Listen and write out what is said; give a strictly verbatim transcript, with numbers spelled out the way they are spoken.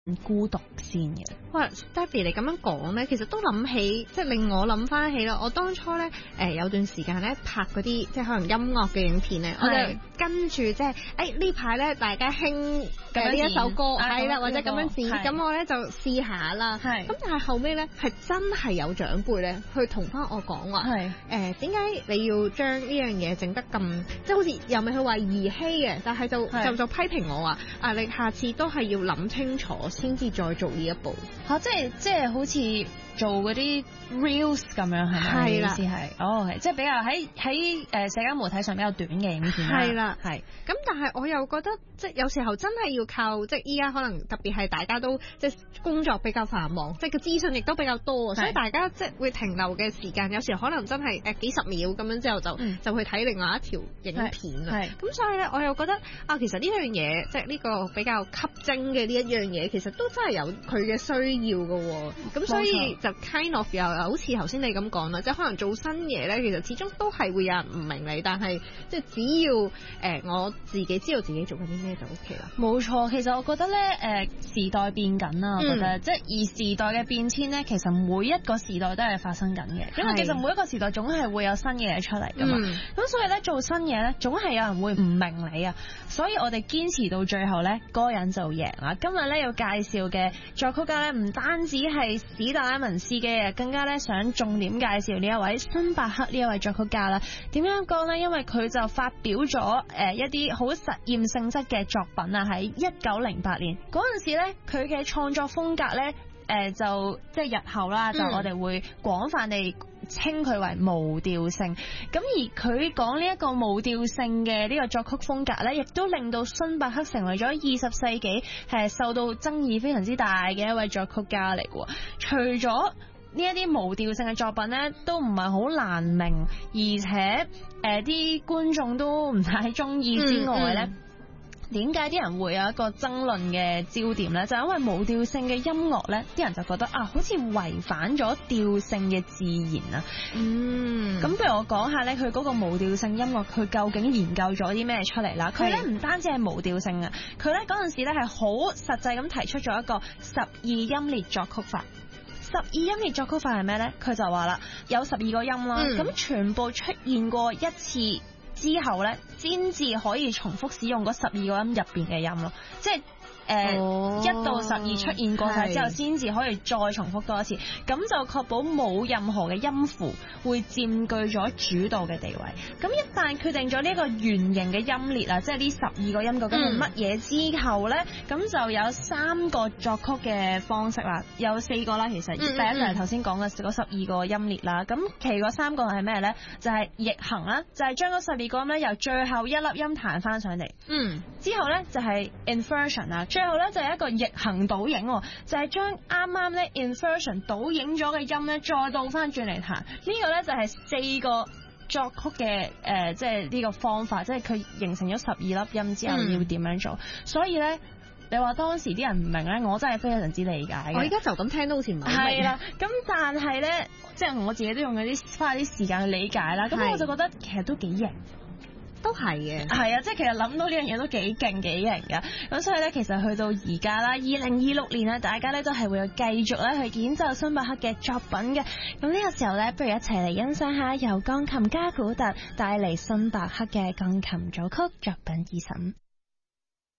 孤獨先嘅。 哇 Stephy 你咁樣講咧，其實都諗起，即係令我諗翻起啦。我當初咧誒、呃、有段時間咧拍嗰啲即係可能音樂嘅影片咧，我就跟住即係誒呢排咧大家興嘅呢一首歌係啦，或者咁樣剪，咁我咧就試下啦。係咁，但係後尾咧係真係有長輩咧去同翻我講話，係誒點解你要將呢樣嘢整得咁即係好似又未去話兒戲嘅，但係就就就批評我話啊，你下次都係要諗清楚先至再做呢一步。 嚇、啊！即係即係好似做嗰啲 reels 咁樣係咪？係啦，意思係哦，係即係比較喺喺誒社交媒體上比較短嘅影片啦。係啦，係。 咁但係我又覺得即係有時候真係要靠即係依家可能特別係大家都即係工作比較繁忙，即係個資訊亦都比較多，所以大家即係會停留嘅時間有時候可能真係誒幾十秒咁樣之後就、嗯、就去睇另外一條影片啦。係。咁所以咧，我又覺得啊，其實呢樣嘢即係呢個比較吸睛嘅呢一樣嘢，其實都真係有佢嘅需要嘅喎。咁所以就 kind of 又好似頭先你咁講啦，即係可能做新嘢咧，其實始終都係會有人唔明你，但係即係只要誒、呃、我自己知道自己做緊啲咩就 O K 啦。 冇錯，其實我覺得咧誒、呃、時代變緊啦，我覺得、嗯、即係而時代嘅變遷咧，其實每一個時代都係發生緊嘅，因為其實每一個時代總係會有新嘅嘢出嚟噶嘛。咁、嗯、所以咧做新嘢咧，總係有人會唔明你啊，所以我哋堅持到最後咧，嗰個人就贏啦。今日咧要介紹嘅作曲家咧，唔單止係史達拉文斯基啊，更加咧想重點介紹呢一位辛伯克呢一位作曲家啦。點樣講呢？因為佢就發表咗誒一啲好實驗性質嘅作品啊，喺一九零八年嗰陣時咧，佢嘅創作風格咧，誒、呃、就即係日後啦，就我哋會廣泛地稱佢為無調性。咁而佢講呢一個無調性嘅呢個作曲風格咧，亦都令到辛伯克成為咗二十世紀係受到爭議非常之大嘅一位作曲家嚟嘅。除咗呢一啲無調性嘅作品咧，都唔係好難明，而且誒啲、呃、觀眾都唔太中意之外咧。嗯嗯點解啲人會有一個爭論嘅焦點呢？就係、因為無調性嘅音樂呢，啲人就覺得啊，好似違反咗調性嘅自然啊。嗯，咁不如我講下呢，佢嗰個無調性音樂，佢究竟研究咗啲咩出嚟啦？佢呢唔單止係無調性啊，佢呢嗰陣時呢係好實際咁提出咗一個十二音列作曲法。十二音列作曲法係咩呢？佢就話啦，有十二個音啦，咁、嗯、全部出現過一次之後咧，先至可以重複使用嗰十二個音入邊嘅音咯，即係誒一到十二出現過晒之後，先至可以再重複多一次，咁就確保冇任何嘅音符會佔據咗主導嘅地位。咁一旦決定咗呢個圓形嘅音列啊，即係呢十二個音究竟係乜嘢之後咧，咁、嗯、就有三個作曲嘅方式啦，有四個啦，其實、嗯、第一就係頭先講嘅嗰十二個音列啦，咁其嗰三個係咩咧？就係、是、逆行啦，就係將嗰十二個音咧由最後一粒音彈翻上嚟，嗯，之後咧就係 inversion 啊。最後咧就係一個逆行倒影，就係將啱啱咧 inversion 倒影咗嘅音咧再倒翻轉嚟彈。呢、這個咧就係四個作曲嘅誒，即係呢個方法，即係佢形成咗十二粒音之後要點樣做。嗯、所以咧，你話當時啲人唔明咧，我真係非常之理解嘅。我而家就咁聽都好似唔係好明。係啦，咁但係咧，即係我自己都用嗰啲花啲時間去理解啦。咁我就覺得其實都幾型。都係嘅，係啊，即係其實諗到呢樣嘢都幾勁幾型噶，咁所以咧，其實去到而家啦，二零二六年咧，大家咧都係會有繼續咧去演奏辛伯克嘅作品嘅。咁呢個時候咧，不如一齊嚟欣賞下由鋼琴家古特帶嚟辛伯克嘅鋼琴組曲作品二十五。